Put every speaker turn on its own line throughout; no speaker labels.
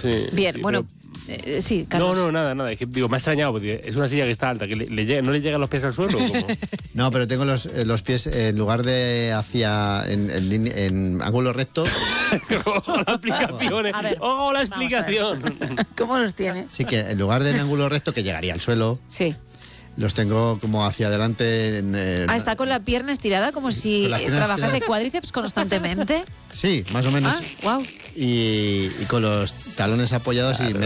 Sí,
Bien,
sí,
bueno, sí, Carlos.
No, nada. Es que, digo, me ha extrañado, porque es una silla que está alta, que ¿no le llegan los pies al suelo? ¿Cómo?
No, pero tengo los pies, en lugar de en ángulo recto.
¡Ojo la explicación!
A ver,
¡Ojo la
vamos a ver.
explicación!
¿Cómo los tiene?
Sí, que en lugar de en ángulo recto, que llegaría al suelo,
Sí.
los tengo como hacia adelante.
Está con la pierna estirada como si
Con las piernas
trabajase
estiradas.
cuádriceps constantemente.
Sí, más o menos.
Wow.
Y con los talones apoyados y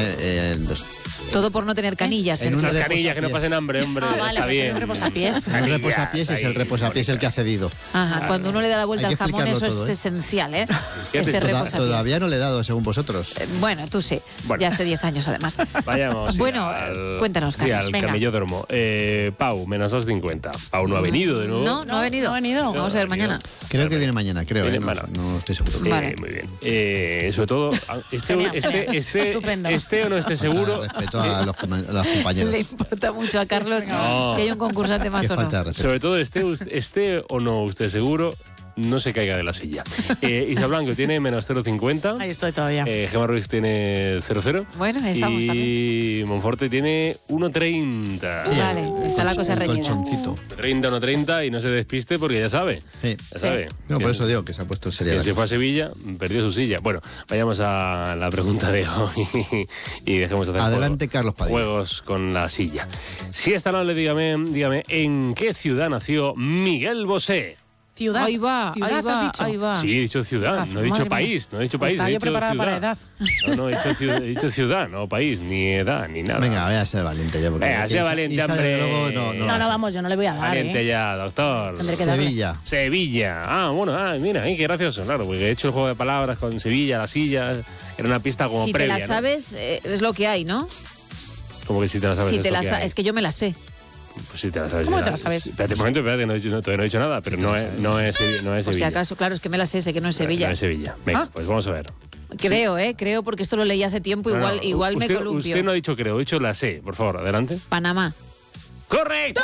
Todo por no tener canillas.
En
Esas
un
canillas que no
reposapiés.
pasen hambre, hombre.
Vale,
está bien.
un reposapiés.
Un reposapiés es el reposapiés el que ha cedido.
Ajá, cuando uno le da la vuelta
Hay
al
que
jamón, eso
explicarlo todo,
es
¿eh?
esencial, ¿eh?
Fíjate,
Ese reposapiés.
Todavía no le he dado, según vosotros.
Bueno, tú sí.
Bueno.
Ya hace 10 años, además.
Vayamos.
Bueno, cuéntanos,
Sí,
Carlos.
al
Venga.
camellódromo. Pau, menos 2,50. Pau no ha venido de nuevo.
No ha venido.
No ha venido.
Vamos a ver mañana.
Creo que viene mañana, creo.
Viene
No,
mañana.
no estoy seguro.
Vale.
Muy bien. Sobre todo,
Genial. Estupendo.
Esté o no esté seguro.
Respeto a los compañeros.
Le importa mucho a Carlos
No.
si hay un concursante más
Qué
o no.
falta de respeto.
Sobre todo, esté o no usted seguro, no se caiga de la silla. Isa Blanco tiene menos 0,50.
Ahí estoy todavía.
Gemma Ruiz tiene 0,0.
Bueno, ahí estamos
y Monforte tiene 1,30.
Sí,
Vale, está la cosa
el
reñida.
colchoncito.
1,30 y no se despiste porque ya sabe.
Sí.
Ya sabe.
No, por eso digo que se ha puesto seria.
Que se fue a Sevilla, perdió su silla. Bueno, vayamos a la pregunta de hoy y dejemos de hacer
Adelante, Carlos Padilla.
juegos con la silla. Si esta noche, dígame, ¿en qué ciudad nació Miguel Bosé?
Ciudad.
Ahí va,
Ciudad,
ahí
has
va,
dicho.
ahí va.
Sí, he dicho ciudad, no he dicho
Madre
país,
mía.
no he dicho país.
Estaba
he
yo
dicho
preparada
ciudad.
para edad.
No, he dicho ciudad, no país, ni edad, ni nada.
Venga, voy a ser valiente yo. Porque
Venga, sea
Isa-
valiente,
Isa,
hombre.
desde luego, no
No,
va a ser.
vamos, yo no le voy a dar.
Valiente ya, doctor.
Tendré que darle.
Sevilla.
Sevilla. Bueno, mira, qué gracioso, claro, porque he hecho el juego de palabras con Sevilla, la silla, era una pista como
Si
previa.
te la
¿no?
sabes, es lo que hay, ¿no?
Como que si te la sabes.
Si
es
te
lo
la
que
sabes,
hay.
es que yo me la sé.
Pues si te la sabes.
¿Cómo
ya.
te la sabes?
Espérate un momento, todavía no he dicho nada, pero no es Sevilla.
Por si acaso, claro, es que me la sé que no es Sevilla.
No es Sevilla. Venga, pues vamos a ver.
Creo, porque esto lo leí hace tiempo,
No,
igual me
usted,
columpio.
Usted no ha dicho creo, ha dicho la sé. Por favor, adelante.
Panamá.
¡Correcto!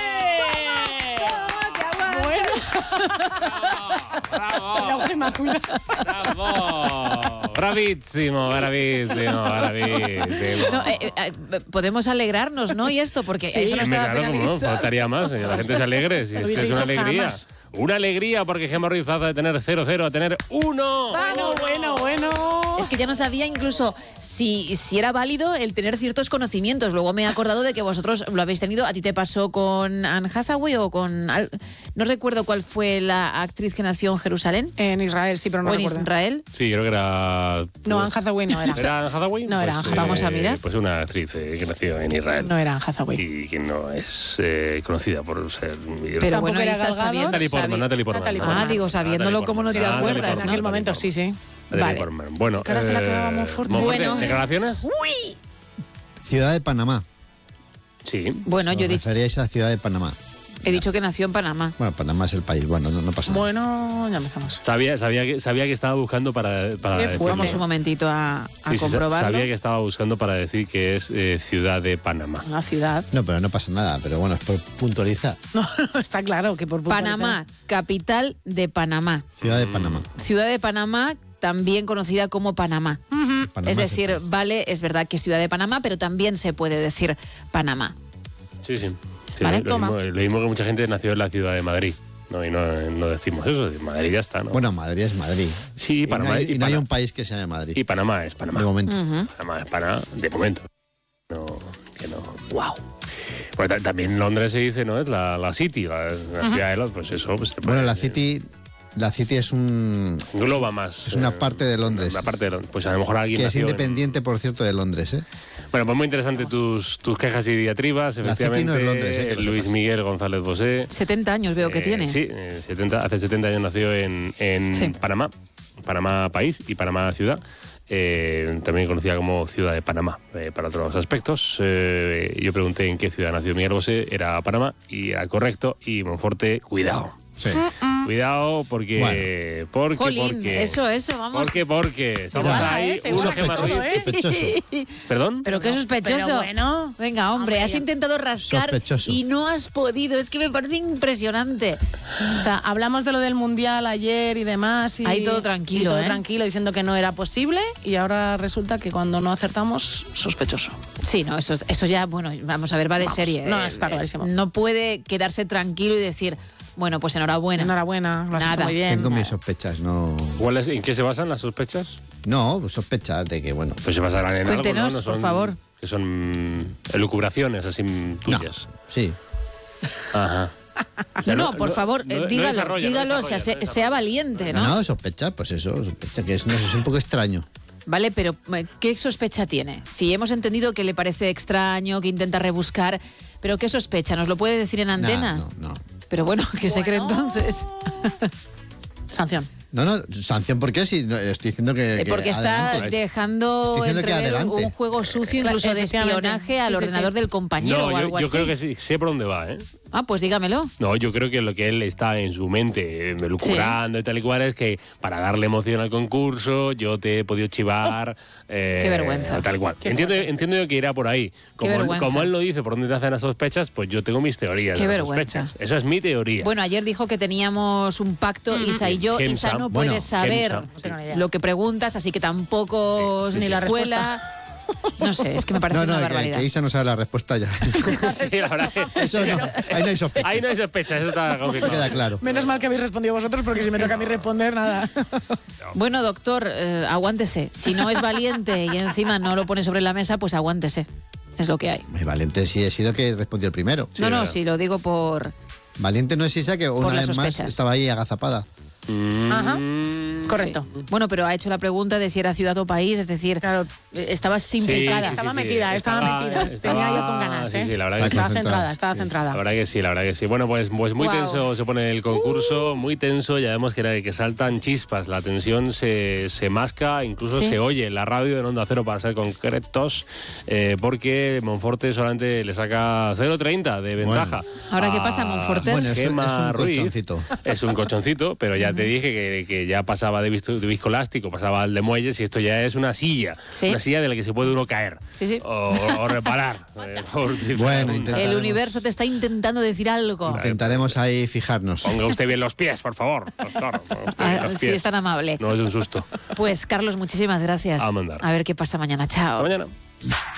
Bueno,
¡Bravo!
la Gema, cuidado.
¡Bravo! ¡Bravísimo!
No, podemos alegrarnos, ¿no? Y esto, porque eso no estaba
Claro, como no,
penalizado.
faltaría más, que la gente se alegre, si es que
Hubiese
es una
dicho
alegría.
jamás.
Una alegría porque Gemma Ruiz pasa de tener 0-0 a tener 1.
Bueno.
Es que ya no sabía incluso si era válido el tener ciertos conocimientos. Luego me he acordado de que vosotros lo habéis tenido. ¿A ti te pasó con Anne Hathaway o con...? No recuerdo cuál fue la actriz que nació en Jerusalén.
En Israel, sí, pero no
¿O en
recuerdo.
Israel?
Sí, yo creo que era...
No, Anne Hathaway no era.
¿Era Anne Hathaway?
No era Anne Hathaway.
Vamos a mirar.
Pues una actriz que nació en Israel.
No era Anne Hathaway.
Y que no es conocida por ser...
Pero
Tampoco
bueno,
era
Isa,
Gal Gadot.
sabiendo-
Natalie Portman.
Natalie Portman.
Digo, sabiéndolo, ¿cómo no te acuerdas,
En aquel momento, sí.
Vale.
Bueno,
Que ahora se la quedaba Monforte.
Bueno.
¿Declaraciones?
Ciudad de Panamá.
Sí.
Bueno, yo
Os referíais a Ciudad de Panamá.
he dicho que nació en Panamá.
Bueno, Panamá es el país. Bueno, no pasa nada.
Bueno, ya empezamos.
Sabía que estaba buscando para
Qué
decirlo.
Vamos un momentito a
Sí,
comprobarlo.
sabía que estaba buscando para decir que es Ciudad de Panamá.
Una ciudad.
No, pero no pasa nada. Pero bueno, es por puntualizar.
No, está claro que por
Panamá, capital de Panamá.
Ciudad de Panamá.
Ciudad de Panamá, también conocida como Panamá.
Panamá
Es
el
decir,
país.
vale, es verdad que es Ciudad de Panamá, pero también se puede decir Panamá.
Sí.
Vale,
Lo mismo que mucha gente nació en la ciudad de Madrid. No, y no decimos eso, de Madrid ya está, ¿no?
Bueno, Madrid es Madrid.
sí, Panamá.
Y no hay un país que se llame Madrid.
Y Panamá es Panamá.
De momento.
Panamá es Panamá, de momento. No, que no.
¡Wow!
Pues también Londres se dice, ¿no? Es la City, la ciudad de Londres. Pues eso. Pues,
Bueno, la City es
engloba más.
es una parte de Londres.
Una parte de Londres. Pues a lo mejor alguien
que es
nació en-
independiente, por cierto, de Londres, ¿eh?
Bueno, pues muy interesante tus quejas y diatribas,
La City no es
efectivamente.
Londres, que lo
Luis
sepas.
Miguel González Bosé.
70 años veo que tiene.
Sí, hace 70 años nació en
Sí.
Panamá, Panamá país y Panamá ciudad. También conocida como Ciudad de Panamá, para otros aspectos. Yo pregunté en qué ciudad nació Miguel Bosé, era Panamá, y era correcto, y Monforte, cuidado.
Sí.
Cuidado porque...
Jolín, eso, vamos.
Porque estamos
va,
ahí,
se
una
va.
Gemma Ruiz.
Sospechoso.
¿Perdón?
Pero qué sospechoso.
Pero bueno.
Venga, hombre, has intentado rascar
Sospechoso.
y no has podido. Es que me parece impresionante.
O sea, hablamos de lo del Mundial ayer y demás. Y,
Ahí todo tranquilo,
y todo
¿eh?
tranquilo, diciendo que no era posible. Y ahora resulta que cuando no acertamos, sospechoso.
Sí, no, eso ya, bueno, vamos a ver, va de
Vamos,
serie.
no, está clarísimo.
No puede quedarse tranquilo y decir, bueno, pues enhorabuena.
Enhorabuena, lo has
Nada.
hecho muy bien.
Tengo mis sospechas, no.
¿En qué se basan las sospechas?
No, sospechas de que, bueno.
Pues se basarán en
Cuéntenos,
algo, ¿no?
por favor.
Que son elucubraciones así tuyas.
No, sí.
Ajá. O sea,
No, por favor, dígalo,
desarrolla,
sea valiente, ¿no?
No, sospecha, pues eso, sospecha, que es, no sé, es un poco extraño.
Vale, pero ¿qué sospecha tiene? Si hemos entendido que le parece extraño, que intenta rebuscar, pero ¿qué sospecha? ¿Nos lo puede decir en antena?
No.
Pero bueno, ¿qué se cree entonces?
Sanción.
No, sanción, ¿por qué? Si no, estoy diciendo que
Porque está
adelante.
dejando
Estoy diciendo que
entrever
adelante.
un juego sucio, incluso de
Efectivamente.
espionaje al
Sí, sí,
ordenador
sí.
del compañero
No,
o algo
yo
así.
creo que sí, sé por dónde va, ¿eh?
Ah, pues dígamelo.
No, yo creo que lo que él está en su mente elucubrando y tal y cual es que para darle emoción al concurso yo te he podido chivar.
Qué vergüenza.
Tal cual. Entiendo yo que irá por ahí.
vergüenza.
Como él lo dice, por dónde te hacen las sospechas, pues yo tengo mis teorías.
Qué
de las
vergüenza.
sospechas. Esa es mi teoría.
Bueno, ayer dijo que teníamos un pacto, Isa y yo.
Gemsa.
Isa no
Bueno,
puede saber
Gemsa,
no tengo ni idea.
lo que preguntas, así que tampoco
Sí,
ni
sí.
la
La
escuela. No sé, es que me parece
No,
una
que
barbaridad.
Isa no sabe la respuesta ya.
Sí, la verdad que-
Eso no, ahí no hay sospecha.
Ahí no hay sospechas, eso está confirmado.
Queda claro.
Menos mal que habéis respondido vosotros, porque si me toca a mí responder, nada.
Bueno, doctor, aguántese. Si no es valiente y encima no lo pone sobre la mesa, pues aguántese. Es lo que hay.
Muy valiente sí he sido que respondió el primero.
No,
verdad.
sí, lo digo por...
Valiente no es Isa, que una
las
vez más
sospechas.
estaba ahí agazapada.
Ajá. Correcto.
Sí. Bueno, pero ha hecho la pregunta de si era ciudad o país, es decir,
Claro.
estaba implicada.
Estaba metida. Tenía yo con ganas, ¿eh?
Sí, la verdad que sí.
Estaba
concentrada.
centrada.
La verdad que sí. Bueno, pues muy
Guau.
tenso se pone el concurso, muy tenso. Ya vemos que saltan chispas, la tensión se masca, incluso
Sí.
se oye en la radio en Onda Cero para ser concretos, porque Monforte solamente le saca 0,30 de ventaja.
Ahora, ¿qué
a
pasa, Monfortes?
Bueno, es
Gemma
un
Ruiz.
colchoncito.
Es un colchoncito, pero ya te dije que ya pasaba de viscoelástico, pasaba al de muelles y esto ya es una silla.
Sí.
Una silla de la que se puede uno caer.
Sí, sí.
O reparar. por utilizar
Bueno,
un-
intentaremos.
El universo te está intentando decir algo.
Intentaremos ahí fijarnos.
Ponga usted bien los pies, por favor. Doctor, ponga usted bien los
Si
pies.
es tan amable.
No es un susto.
Pues, Carlos, muchísimas gracias.
A mandar.
A ver qué pasa mañana. Chao.
Hasta mañana.